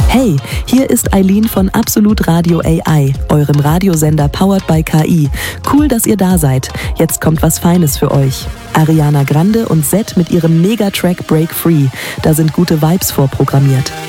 Hey, hier ist Eileen von Absolut Radio AI, eurem Radiosender powered by KI. Cool, dass ihr da seid. Jetzt kommt was Feines für euch. Ariana Grande und Zedd mit ihrem Megatrack Break Free. Da sind gute Vibes vorprogrammiert.